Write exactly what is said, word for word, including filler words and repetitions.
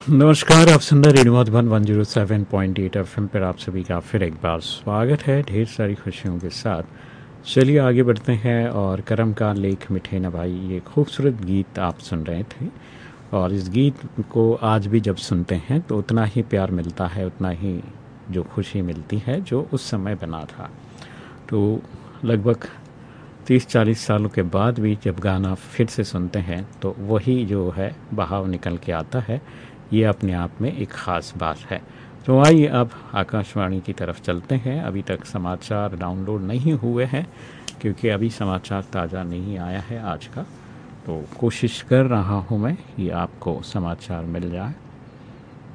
नमस्कार, आप सुन रहे radio Madhuban one zero seven point eight FM पर। आप सभी का फिर एक बार स्वागत है ढेर सारी खुशियों के साथ। चलिए आगे बढ़ते हैं और करम का लेख मिठे न भाई, ये खूबसूरत गीत आप सुन रहे थे। और इस गीत को आज भी जब सुनते हैं तो उतना ही प्यार मिलता है, उतना ही जो खुशी मिलती है जो उस समय बना था। तो लगभग तीस चालीस सालों के बाद भी जब गाना फिर से सुनते हैं तो वही जो है बहाव निकल के आता है। ये अपने आप में एक ख़ास बात है। तो आइए अब आकाशवाणी की तरफ चलते हैं। अभी तक समाचार डाउनलोड नहीं हुए हैं क्योंकि अभी समाचार ताज़ा नहीं आया है आज का। तो कोशिश कर रहा हूँ मैं कि आपको समाचार मिल जाए।